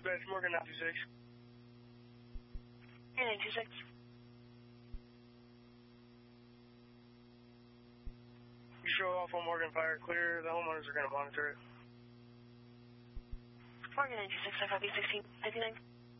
dispatch, Morgan 926. Morgan 926. You show off on Morgan Fire clear. The homeowners are going to monitor it. Morgan 926, I copy 1659.